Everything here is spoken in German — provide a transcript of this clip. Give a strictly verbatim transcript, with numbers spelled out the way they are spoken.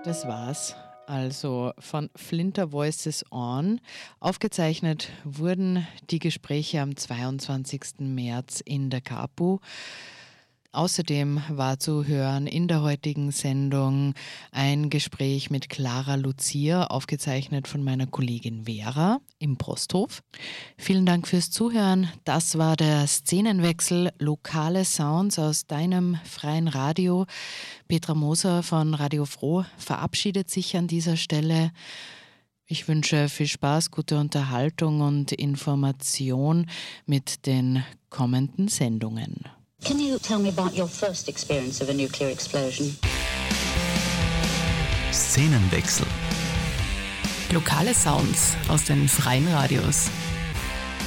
Das war's. Also von Flinter Voices On. Aufgezeichnet wurden die Gespräche am zweiundzwanzigsten März in der Capu. Außerdem war zu hören in der heutigen Sendung ein Gespräch mit Clara Lucia, aufgezeichnet von meiner Kollegin Vera im Posthof. Vielen Dank fürs Zuhören. Das war der Szenenwechsel, lokale Sounds aus deinem freien Radio. Petra Moser von Radio Froh verabschiedet sich an dieser Stelle. Ich wünsche viel Spaß, gute Unterhaltung und Information mit den kommenden Sendungen. Can you tell me about your first experience of a nuclear explosion? Szenenwechsel. Lokale Sounds aus den freien Radios.